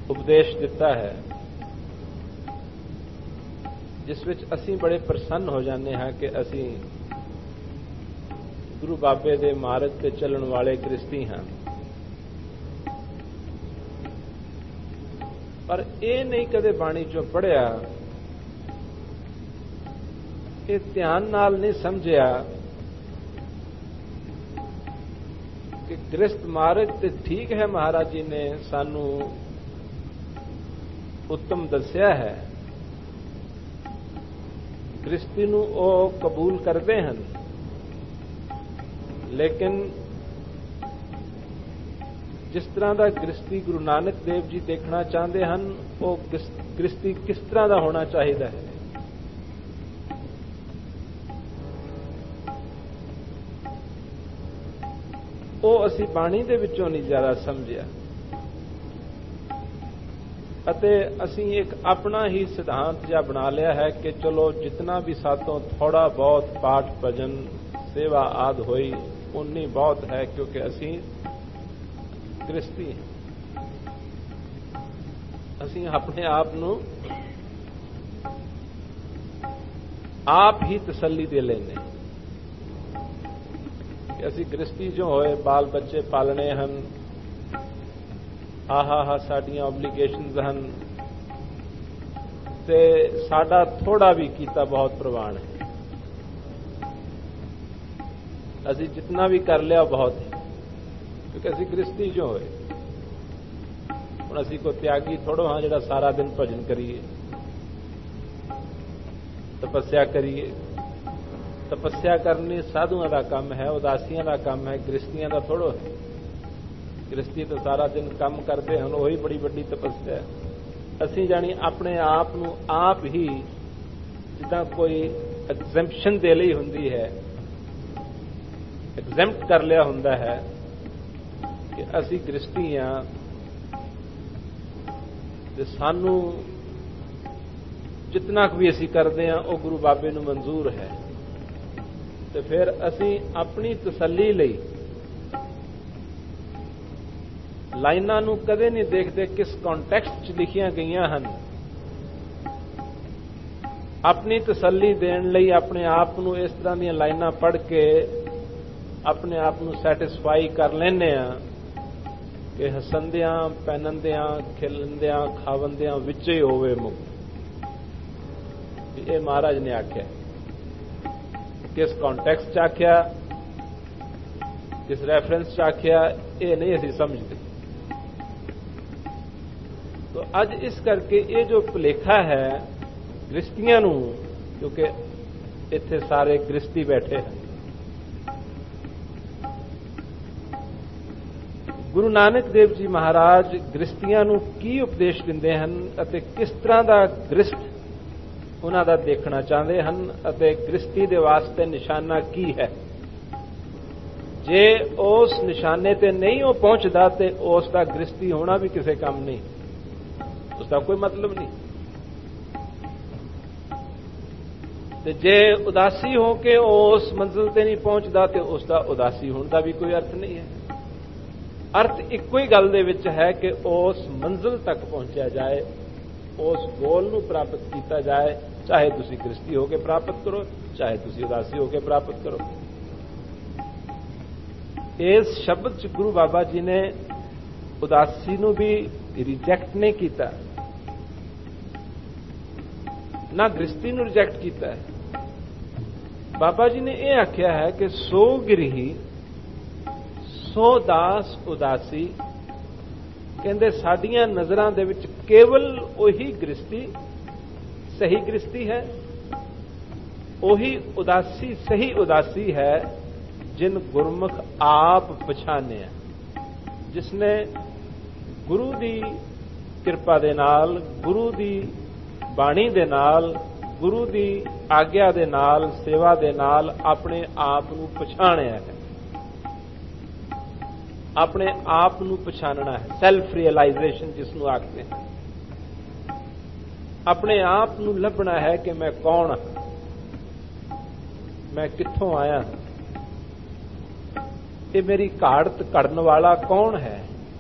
ਉਪਦੇਸ਼ ਦਿੱਤਾ ਹੈ, ਜਿਸ ਵਿੱਚ ਅਸੀਂ ਬੜੇ ਪ੍ਰਸੰਨ ਹੋ ਜਾਂਦੇ ਹਾਂ ਕਿ ਅਸੀਂ ਗੁਰੂ ਬਾਬੇ ਦੇ ਮਾਰਗ ਤੇ ਚੱਲਣ ਵਾਲੇ ਗ੍ਰਸਤੀ ਹਾਂ। ਪਰ ਇਹ ਨਹੀਂ ਕਦੇ ਬਾਣੀ ਚੋਂ ਪੜ੍ਹਿਆ, ਇਹ ਧਿਆਨ ਨਾਲ ਨਹੀਂ ਸਮਝਿਆ ਕਿ ਗ੍ਰਸਤ ਮਾਰਗ ਤੇ ਠੀਕ ਹੈ, ਮਹਾਰਾਜ ਜੀ ਨੇ ਸਾਨੂੰ ਉੱਤਮ ਦੱਸਿਆ ਹੈ, ਗ੍ਰਸਤੀ ਨੂੰ ਉਹ ਕਬੂਲ ਕਰਦੇ ਹਨ, ਲੇਕਿਨ ਜਿਸ ਤਰ੍ਹਾਂ ਦਾ ਗ੍ਰਸਤੀ ਗੁਰੂ ਨਾਨਕ ਦੇਵ ਜੀ ਦੇਖਣਾ ਚਾਹੁੰਦੇ ਹਨ, ਉਹ ਗ੍ਰਸਤੀ ਕਿਸ ਤਰ੍ਹਾਂ ਦਾ ਹੋਣਾ ਚਾਹੀਦਾ ਹੈ। ਉਹ ਅਸੀਂ ਬਾਣੀ ਦੇ ਵਿੱਚੋਂ ਨਹੀਂ ਜ਼ਿਆਦਾ ਸਮਝਿਆ, ਅਤੇ ਅਸੀਂ ਇੱਕ ਆਪਣਾ ਹੀ ਸਿਧਾਂਤ ਜਿਹਾ ਬਣਾ ਲਿਆ ਹੈ ਕਿ ਚਲੋ ਜਿਤਨਾ ਵੀ ਸਾਤੋਂ ਥੋੜਾ ਬਹੁਤ ਪਾਠ ਭਜਨ ਸੇਵਾ ਆਦਿ ਹੋਈ ਉਨੀ ਬਹੁਤ ਹੈ, ਕਿਉਂਕਿ ਅਸੀਂ ਗ੍ਰਸਤੀ ਹਾਂ। ਅਸੀਂ ਆਪਣੇ ਆਪ ਨੂੰ ਆਪ ਹੀ ਤਸੱਲੀ ਦੇ ਲੈਂਦੇ ਕਿ ਅਸੀਂ ਗ੍ਰਸਤੀ ਜੋ ਹੋਏ, ਬਾਲ ਬੱਚੇ ਪਾਲਣੇ ਹਨ, ਆਹਾ ਸਾਡੀਆਂ ਓਬਲੀਗੇਸ਼ਨਜ਼ ਹਨ, ਤੇ ਸਾਡਾ ਥੋੜਾ ਵੀ ਕੀਤਾ ਬਹੁਤ ਪ੍ਰਵਾਨ ਹੈ। ਅਸੀਂ ਜਿਤਨਾ ਵੀ ਕਰ ਲਿਆ ਬਹੁਤ ਹੈ, ਕਿਉਂਕਿ ਅਸੀਂ ਗ੍ਰਸਤੀ ਜੋ ਹੋਏ। ਹੁਣ ਅਸੀਂ ਕੋਈ ਤਿਆਗੀ ਥੋੜੋ ਹਾਂ ਜਿਹੜਾ ਸਾਰਾ ਦਿਨ ਭਜਨ ਕਰੀਏ, ਤਪੱਸਿਆ ਕਰੀਏ। ਤਪੱਸਿਆ ਕਰਨੀ ਸਾਧੂਆਂ ਦਾ ਕੰਮ ਹੈ, ਉਦਾਸੀਆਂ ਦਾ ਕੰਮ ਹੈ, ਗ੍ਰਸਤੀਆਂ ਦਾ ਥੋੜੋ ਹੈ। ਗ੍ਰਸਤੀ ਤਾਂ ਸਾਰਾ ਦਿਨ ਕੰਮ ਕਰਦੇ ਹਨ, ਉਹੀ ਬੜੀ ਵੱਡੀ ਤਪੱਸਿਆ ਹੈ। ਅਸੀਂ ਜਾਣੀ ਆਪਣੇ ਆਪ ਨੂੰ ਆਪ ਹੀ ਜਿੱਦਾਂ ਕੋਈ ਐਗਜ਼ੈਂਪਸ਼ਨ ਦੇ ਲਈ ਹੁੰਦੀ ਹੈ, ਐਗਜ਼ੈਂਪਟ ਕਰ ਲਿਆ ਹੁੰਦਾ ਹੈ ਕਿ ਅਸੀਂ ਗ੍ਰਸਤੀ ਹਾਂ ਤੇ ਸਾਨੂੰ ਜਿਤਨਾ ਕੁ ਵੀ ਅਸੀਂ ਕਰਦੇ ਹਾਂ ਉਹ ਗੁਰੂ ਬਾਬੇ ਨੂੰ ਮਨਜ਼ੂਰ ਹੈ। ਤੇ ਫਿਰ ਅਸੀਂ ਆਪਣੀ ਤਸੱਲੀ ਲਈ ਲਾਈਨਾਂ ਨੂੰ ਕਦੇ ਨਹੀਂ ਦੇਖਦੇ ਕਿਸ ਕੰਟੈਕਸਟ 'ਚ ਲਿਖੀਆਂ ਗਈਆਂ ਹਨ। ਆਪਣੀ ਤਸੱਲੀ ਦੇਣ ਲਈ ਆਪਣੇ ਆਪ ਨੂੰ ਇਸ ਤਰ੍ਹਾਂ ਦੀਆਂ ਲਾਈਨਾਂ ਪੜ੍ਹ ਕੇ ਆਪਣੇ ਆਪ ਨੂੰ ਸੈਟੀਸਫਾਈ ਕਰ ਲੈਂਦੇ ਆ ਕਿ ਹਸੰਦਿਆਂ ਪਹਿਨੰਦਿਆਂ ਖਿਲੰਦਿਆਂ ਖਾਵੰਦਿਆਂ ਵਿੱਚ ਹੀ ਹੋਵੇ ਮੁਕਤ। ਇਹ ਮਹਾਰਾਜ ਨੇ ਆਖਿਆ, ਕਿਸ ਕੰਟੈਕਸਟ 'ਚ ਆਖਿਆ, ਕਿਸ ਰੈਫਰੈਂਸ 'ਚ ਆਖਿਆ, ਇਹ ਨਹੀਂ ਅਸੀਂ ਸਮਝਦੇ। तो ਅੱਜ ਇਸ ਕਰਕੇ ਇਹ ਜੋ ਭੁਲੇਖਾ ਹੈ ਗ੍ਰਸਤੀਆਂ ਨੂੰ, ਕਿਉਂਕਿ ਇੱਥੇ ਸਾਰੇ ਗ੍ਰਸਤੀ ਬੈਠੇ ਹਨ, ਗੁਰੂ ਨਾਨਕ ਦੇਵ ਜੀ ਮਹਾਰਾਜ ਗ੍ਰਸਤੀਆਂ ਨੂੰ ਕੀ ਉਪਦੇਸ਼ ਦਿੰਦੇ ਹਨ ਅਤੇ ਕਿਸ ਤਰ੍ਹਾਂ ਦਾ ਗ੍ਰਸਤ ਉਹਨਾਂ ਦਾ ਦੇਖਣਾ ਚਾਹੁੰਦੇ ਹਨ ਅਤੇ ਗ੍ਰਸਤੀ ਦੇ ਵਾਸਤੇ ਨਿਸ਼ਾਨਾ ਕੀ ਹੈ। ਜੇ ਉਸ ਨਿਸ਼ਾਨੇ ਤੇ ਨਹੀਂ ਉਹ ਪਹੁੰਚਦਾ ਤੇ ਉਸ ਦਾ ਗ੍ਰਸਤੀ ਹੋਣਾ ਵੀ ਕਿਸੇ ਕੰਮ ਨਹੀਂ, उसका कोई मतलब नहीं। ਤੇ ਜੇ ਉਦਾਸੀ ਹੋ ਕੇ ਉਸ ਮੰਜ਼ਿਲ ਤੇ ਨਹੀਂ ਪਹੁੰਚਦਾ ਤੇ ਉਸ ਦਾ ਉਦਾਸੀ ਹੋਣ ਦਾ ਵੀ ਕੋਈ ਅਰਥ ਨਹੀਂ ਹੈ। ਅਰਥ ਇੱਕੋ ਹੀ ਗੱਲ ਦੇ ਵਿੱਚ ਹੈ ਕਿ ਉਸ ਮੰਜ਼ਿਲ ਤੱਕ ਪਹੁੰਚਿਆ ਜਾਏ, ਉਸ ਗੋਲ ਨੂੰ ਪ੍ਰਾਪਤ ਕੀਤਾ ਜਾਏ, ਚਾਹੇ ਤੁਸੀਂ ਗ੍ਰਸਤੀ ਹੋ ਕੇ ਪ੍ਰਾਪਤ ਕਰੋ, ਚਾਹੇ ਤੁਸੀਂ ਉਦਾਸੀ ਹੋ ਕੇ ਪ੍ਰਾਪਤ ਕਰੋ। ਇਸ ਸ਼ਬਦ 'ਚ ਗੁਰੂ ਬਾਬਾ ਜੀ ਨੇ ਉਦਾਸੀ ਨੂੰ ਵੀ ਰਿਜੈਕਟ ਨਹੀਂ ਕੀਤਾ, ਨਾ ਗ੍ਰਸਤੀ ਨੂੰ ਰਿਜੈਕਟ ਕੀਤਾ ਹੈ। ਬਾਬਾ ਜੀ ਨੇ ਇਹ ਆਖਿਆ ਹੈ ਕਿ ਸੋ ਗ੍ਰਹੀ ਸੋ ਦਾਸ ਉਦਾਸੀ। ਕਹਿੰਦੇ ਸਾਡੀਆਂ ਨਜ਼ਰਾਂ ਦੇ ਵਿੱਚ ਕੇਵਲ ਉਹੀ ਗ੍ਰਸਤੀ ਸਹੀ ਗ੍ਰਸਤੀ ਹੈ, ਉਹੀ ਉਦਾਸੀ ਸਹੀ ਉਦਾਸੀ ਹੈ ਜਿਨ ਗੁਰਮੁਖ ਆਪ ਪਛਾਣਿਆ, ਜਿਸਨੇ ਗੁਰੂ ਦੀ ਕਿਰਪਾ ਦੇ ਨਾਲ, ਗੁਰੂ ਦੀ ਬਾਣੀ ਦੇ ਨਾਲ, ਗੁਰੂ ਦੀ ਆਗਿਆ ਦੇ ਨਾਲ, ਸੇਵਾ ਦੇ ਨਾਲ ਆਪਣੇ ਆਪ ਨੂੰ ਪਛਾਣਿਆ ਹੈ। ਆਪਣੇ ਆਪ ਨੂੰ ਪਛਾਣਨਾ ਹੈ, ਸੈਲਫ ਰੀਅਲਾਈਜ਼ੇਸ਼ਨ ਜਿਸ ਨੂੰ ਆਖਦੇ ਹਨ। ਆਪਣੇ ਆਪ ਨੂੰ ਲੱਭਣਾ ਹੈ ਕਿ ਮੈਂ ਕੌਣ ਹਾਂ, ਮੈਂ ਕਿੱਥੋਂ ਆਇਆ ਹਾਂ, ਇਹ ਮੇਰੀ ਘਾੜਤ ਘੜਨ ਵਾਲਾ ਕੌਣ ਹੈ।